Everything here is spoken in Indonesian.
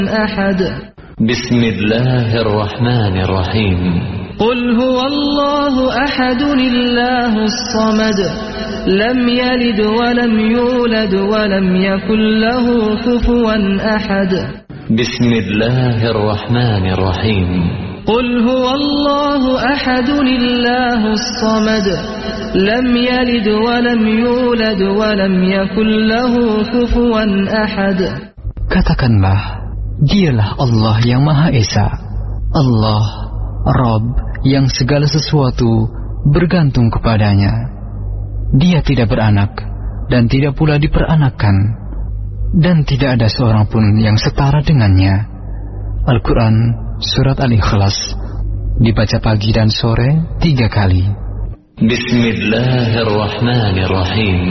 أحد بسم الله الرحمن الرحيم قل هو الله أحد الله الصمد لم يلد ولم يولد ولم يكن له كفوا أحد بسم الله الرحمن الرحيم قل هو الله أحد الله الصمد لم يلد ولم يولد ولم يكن له كفوا أحد. Katakanlah, dialah Allah yang Maha Esa, Allah, Rabb yang segala sesuatu bergantung kepadanya. Dia tidak beranak dan tidak pula diperanakkan, dan tidak ada seorang pun yang setara dengannya. Al-Quran Surat Al-Ikhlas dibaca pagi dan sore 3 kali. Bismillahirrahmanirrahim.